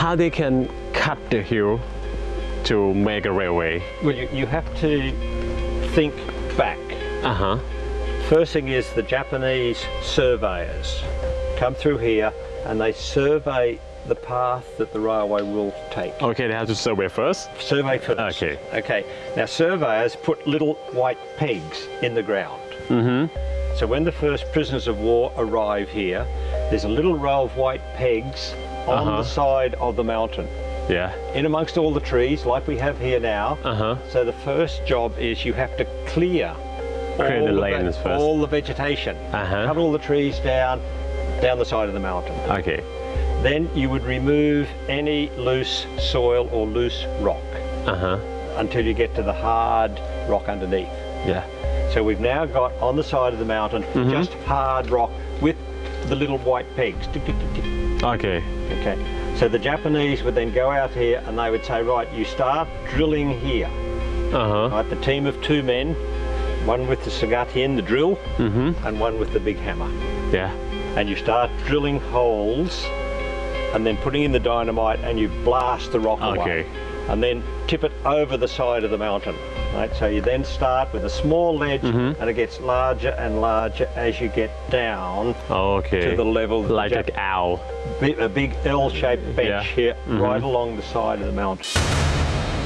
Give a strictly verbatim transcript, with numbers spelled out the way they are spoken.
how they can cut the hill to make a railway? Well, you, you have to think back. Uh-huh. First thing is the Japanese surveyors come through here and they survey the path that the railway will take. Okay, they have to survey first? Survey first. Okay. Okay. Now surveyors put little white pegs in the ground. Mm-hmm. So when the first prisoners of war arrive here, there's a little row of white pegs on Uh-huh. the side of the mountain. Yeah. In amongst all the trees, like we have here now. Uh-huh. So the first job is you have to clear, Clear all the the lanes ve- first. all the vegetation. Uh-huh. Cut all the trees down, down the side of the mountain. Okay. Then you would remove any loose soil or loose rock Uh-huh. until you get to the hard rock underneath. Yeah. So we've now got on the side of the mountain Mm-hmm. just hard rock with the little white pegs. Tick, tick, tick, tick. Okay. Okay. So the Japanese would then go out here and they would say, right, you start drilling here. Uh-huh. Right, the team of two men, one with the sagatian, the drill, Mm-hmm. and one with the big hammer. Yeah. And you start drilling holes and then putting in the dynamite and you blast the rock away. Okay. And then tip it over the side of the mountain. Right, so you then start with a small ledge Mm-hmm. and it gets larger and larger as you get down Okay. to the level. Like Jap- an owl. bi- a big L-shaped bench Yeah. here Mhm. right along the side of the mountain.